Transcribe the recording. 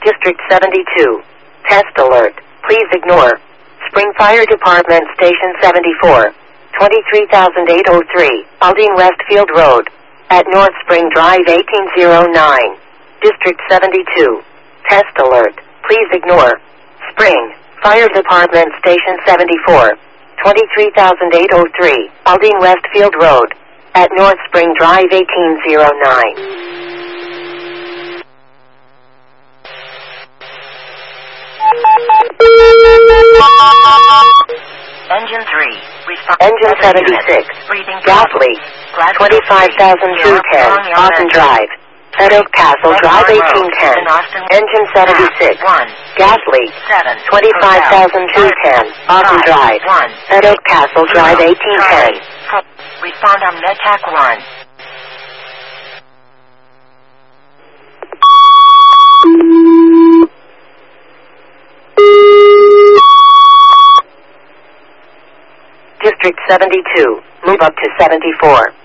District 72. Test alert. Please ignore. Spring Fire Department Station 74. 23,803. Aldine Westfield Road. At North Spring Drive 1809. District 72. Test alert. Please ignore. Spring Fire Department Station 74. 23,803. Aldine Westfield Road. At North Spring Drive 1809. Engine 3. Engine 76. Gas leak. 25,210. Austin Drive. Red Oak Castle Drive 1810. Engine 76. Gas leak. 25,210. Austin Drive. Red Oak Castle Drive 1810. Respond on MedTac 1. District 72. Move up to 74.